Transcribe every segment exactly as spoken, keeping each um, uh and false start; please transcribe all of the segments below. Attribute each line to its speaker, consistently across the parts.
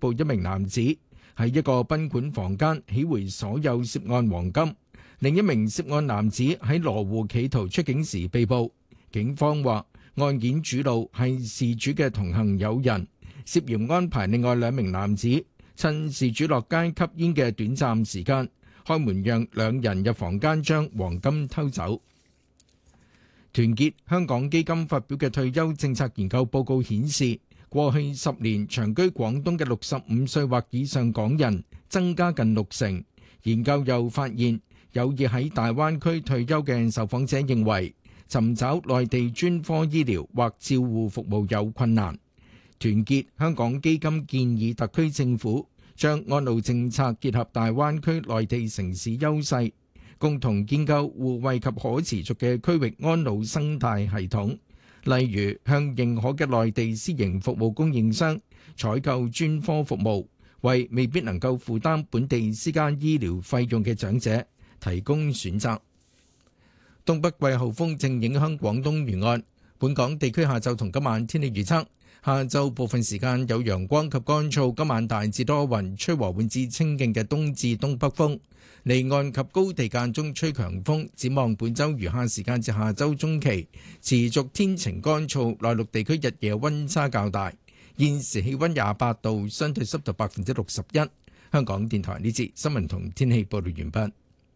Speaker 1: 捕一名男子喺一個賓館房間起回所有涉案黃金，另一名涉案男子喺羅湖企圖出境時被捕。警方話案件主腦係事主嘅同行友人，涉嫌安排另外兩名男子趁事主落街吸煙嘅短暫時間，開門讓兩人入房間將黃金偷走。團結香港基金發表嘅退休政策研究報告顯示，過去十年長居廣東嘅六十五歲或以上港人增加近六成。研究又發現，有意喺大灣區退休嘅受訪者認為，尋找內地專科醫療或照護服務有困難。團結香港基金建議特區政府將安老政策結合大灣區內地城市優勢，共同建構互惠及可持續嘅區域安老生態系統，例如向認可嘅內地私營服務供應商採購專科服務，為未必能夠負擔本地私家醫療費用嘅長者提供選擇。東北季候風正影響廣東沿岸，本港地區下晝同今晚天氣預測。下晝部分時間有陽光及乾燥，今晚大致多雲，吹和緩至清勁嘅東至東北風，離岸及高地間中吹強風。展望本週餘下時間至下週中期，持續天晴乾燥，內陸地區日夜溫差較大。現時氣溫廿八度，相對濕度百分之六十一。香港電台呢節新聞同天氣報道完畢。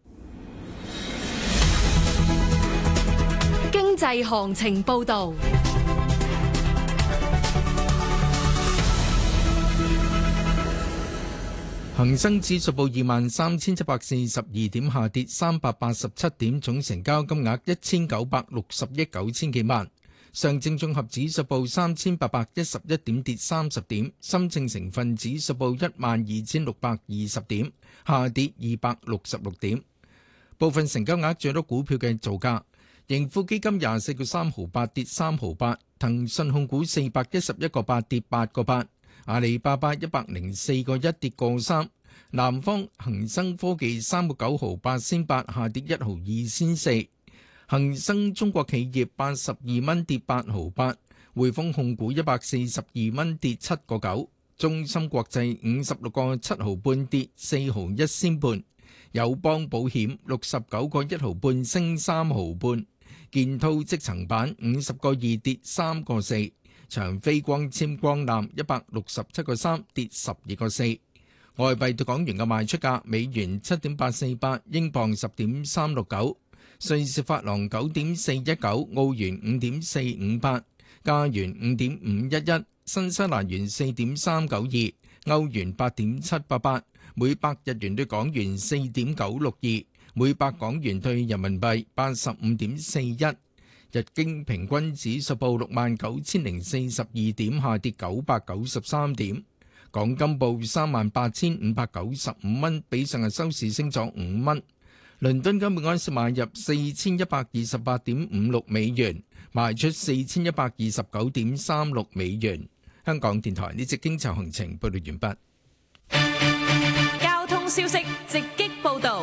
Speaker 2: 經濟行情報道。
Speaker 1: 恒生指數報二萬三千七百四十二點，下跌三百八十七點，總成交金額一千九百六十億九千幾萬。上證綜合指數報三千八百一十一點，跌三十點。深證成分指數報一萬二千六百二十點，下跌二百六十六點。部分成交額最多股票嘅造價：盈富基金廿四個三毫八，跌三毫八；騰訊控股四百一十一個八，跌八個八。阿里巴巴一百零四個一，跌個三，南方恒生科技三個九毫八仙八，下跌一毫二仙四，恒生中國企業八十二蚊，跌八毫八，匯豐控股一百四十二蚊，跌七個九，中芯國際五十六個七毫半，跌四毫一仙半，友邦保險六十九個一毫半，升三毫半，建滔積層板五十個二，跌三個四。長飛光纖光纜一百六十七個三，跌十二個四。外幣對港元嘅賣出價：美元七點八四八，英鎊十點三六九，瑞士法郎九點四一九，澳元五點四五八，加元五點五一一，新西蘭元四點三九二，歐元八點七八八，每百日元對港元四點九六二，每百港元對人民幣八十五點四一。日經平均指數報六萬九千零四十二點，下跌九百九十三點。港金報三萬八千五百九十五蚊，比上日收市升咗五蚊。倫敦金每安士買入四千一百二十八點五六美元，賣出四千一百二十九點三六美元。香港電台呢節經濟行情報道完
Speaker 2: 畢。交通消息直擊報道。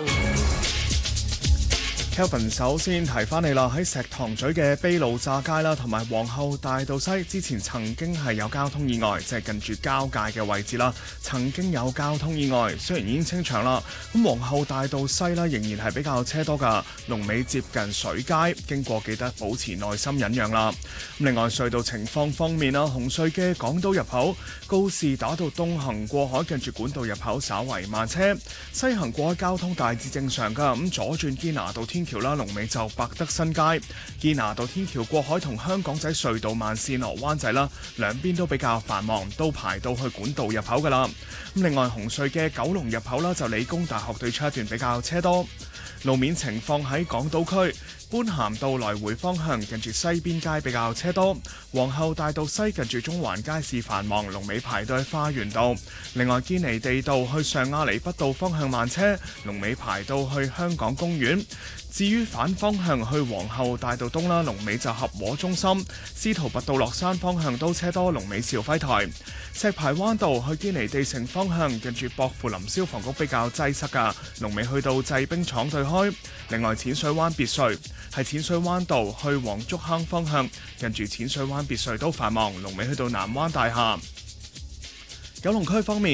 Speaker 3: Kelvin 首先提翻你啦，喺石塘咀嘅卑路乍街啦，同埋皇后大道西之前曾經係有交通意外，即係近住交界嘅位置啦，曾經有交通意外，雖然已經清場啦，咁皇后大道西啦仍然係比較車多噶，龍尾接近水街，經過記得保持耐心忍讓啦。咁另外隧道情況方面啦，紅隧嘅港島入口告士打道東行過海近住管道入口稍為慢車，西行過海交通大致正常噶，咁左轉堅拿道天橋啦，龍尾就百德新街；堅拿道天橋過海同香港仔隧道慢線落灣仔啦，兩邊都比較繁忙，都排到去管道入口噶啦。咁另外紅隧嘅九龍入口啦，就理工大學對出一段比較車多。路面情況喺港島區，般咸道來回方向近住西邊街比較車多，皇后大道西近住中環街市繁忙，龍尾排到去花園道。另外堅尼地道去上亞厘畢道方向慢車，龍尾排到去香港公園。至於反方向去皇后大道東啦，龍尾就合和中心。司徒拔道落山方向都車多，龍尾兆輝台。石排灣道去堅尼地城方向近住薄扶林消防局比較擠塞噶，龍尾去到製冰廠對開。另外淺水灣別墅係淺水灣道去黃竹坑方向近住淺水灣別墅都繁忙，龍尾去到南灣大廈。九龍區方面。